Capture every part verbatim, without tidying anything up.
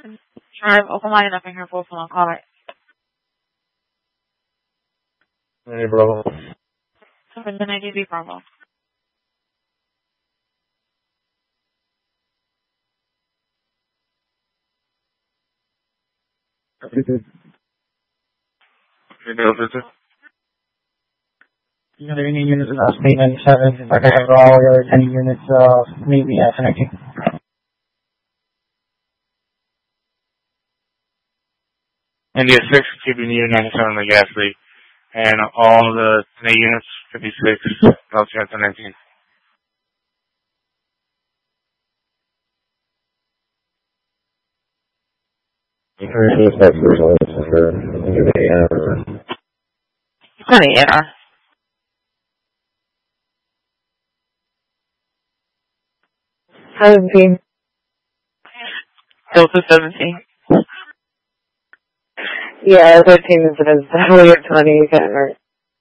Drive, open line up in here, full phone, call it. Hey, Bravo. seven ten A D B Bravo. You know, any units of us, P ninety-seven, like I have all your any units of maybe F connecting. India six, keeping you ninety-seven on the gas leak. And all the ten A units, fifty-six, L C ten nineteen. It's not A R. Seventeen. Delta seventeen. Yeah, thirteen incidents. Definitely at twenty, you can't hurt.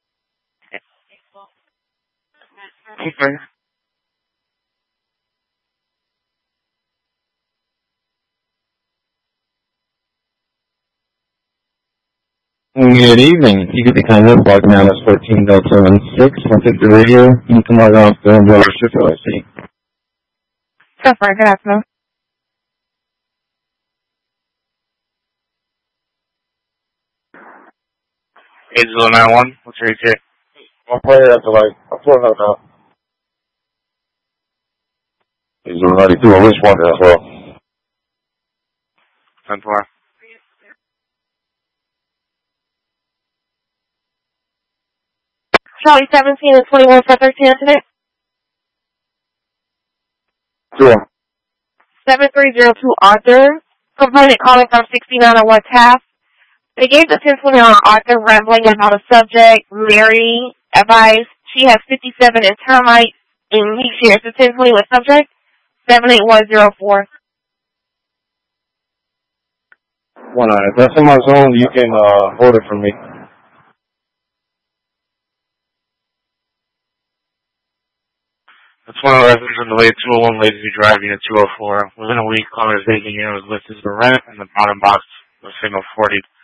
Okay. Good evening. You could be kind of log now as fourteen Delta seven six. I'll take the radio. You can log off the umbrella shift O S C. That's right, good afternoon. eight zero nine one, what's your E T A? I'll play it after like, I'll play it now. eight zero nine two, I wish one as well. ten four. Charlie seventeen and twenty-one for thirteen today. Sure. seven three zero two Arthur. Complainant calling from sixty-nine on West Half. They gave the ten twenty on Arthur rambling about a subject. Mary advised she has fifty-seven in termites, and he shares the ten twenty with subject seven eight one zero four. One eye. If that's in my zone, you can uh, hold it from me. That's one of the residents on the way two oh one Lazy Drive, unit two oh four. Within a week, caller's vacant unit was listed for rent, and the bottom box was signal forty.